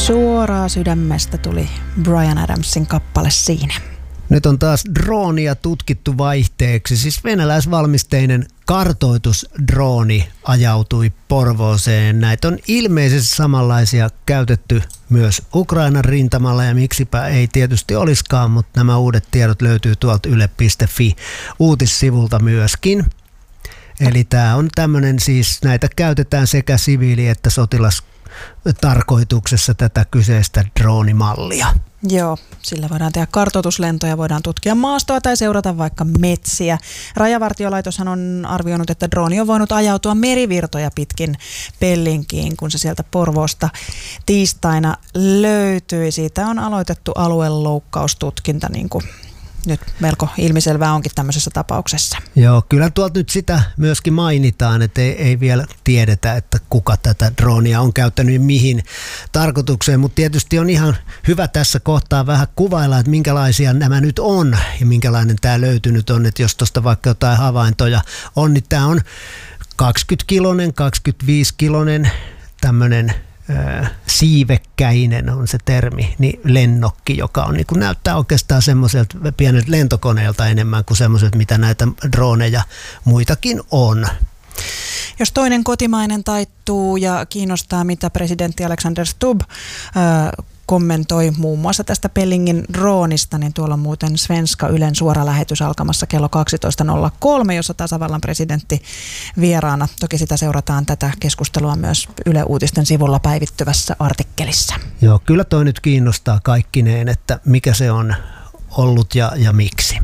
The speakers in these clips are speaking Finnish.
Suoraan sydämestä tuli Bryan Adamsin kappale siinä. Nyt on taas droonia tutkittu vaihteeksi. Siis venäläisvalmisteinen kartoitusdrooni ajautui Porvooseen. Näitä on ilmeisesti samanlaisia käytetty myös Ukrainan rintamalla ja miksipä ei tietysti olisikaan, mutta nämä uudet tiedot löytyy tuolta yle.fi uutissivulta myöskin. Eli tämä on tämmöinen siis, näitä käytetään sekä siviili- että sotilastarkoituksessa tätä kyseistä droonimallia. Joo, sillä voidaan tehdä kartoituslentoja, voidaan tutkia maastoa tai seurata vaikka metsiä. Rajavartiolaitoshan on arvioinut, että drooni on voinut ajautua merivirtoja pitkin Pellinkiin, kun se sieltä Porvoosta tiistaina löytyi. Siitä on aloitettu alueloukkaustutkinta, niin kuin nyt melko ilmiselvää onkin tämmöisessä tapauksessa. Joo, kyllä tuolta nyt sitä myöskin mainitaan, että ei vielä tiedetä, että kuka tätä droonia on käyttänyt mihin tarkoitukseen, mutta tietysti on ihan hyvä tässä kohtaa vähän kuvailla, että minkälaisia nämä nyt on ja minkälainen tämä löytynyt on, että jos tuosta vaikka jotain havaintoja on, niin tämä on 20-kilonen, 25-kilonen tämmöinen siivekkäinen on se termi, niin lennokki, joka on, niin kuin näyttää oikeastaan semmoiselta pienet lentokoneelta enemmän kuin semmoiset, mitä näitä droneja muitakin on. Jos toinen kotimainen taittuu ja kiinnostaa, mitä presidentti Alexander Stubb kommentoi muun muassa tästä Pellingin droonista, niin tuolla on muuten Svenska Ylen suora lähetys alkamassa kello 12.03, jossa tasavallan presidentti vieraana. Toki sitä seurataan tätä keskustelua myös Yle Uutisten sivulla päivittyvässä artikkelissa. Joo, kyllä toi nyt kiinnostaa kaikkineen, että mikä se on ollut ja miksi.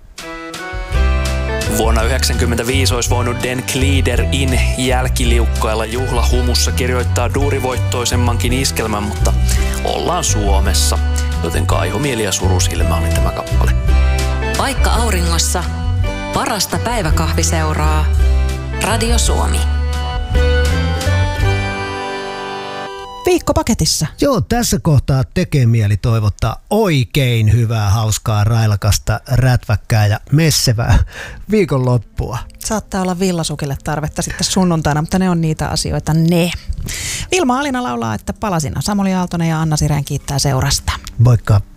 Vuonna 1995 olisi voinut Den Glider in jälkiliukkailla juhlahumussa kirjoittaa duurivoittoisemmankin iskelmän, mutta ollaan Suomessa, joten kaihomieli ja surusilmä oli tämä kappale. Vaikka auringossa, parasta päiväkahviseuraa. Radio Suomi. Viikko paketissa. Joo, tässä kohtaa tekee mieli toivottaa oikein hyvää, hauskaa, railakasta, rätväkkää ja messevää viikonloppua. Saattaa olla villasukille tarvetta sitten sunnuntaina, mutta ne on niitä asioita ne. Vilma Alina laulaa, että palasina. Samuli Aaltonen ja Anna Sirén kiittää seurasta. Moikka.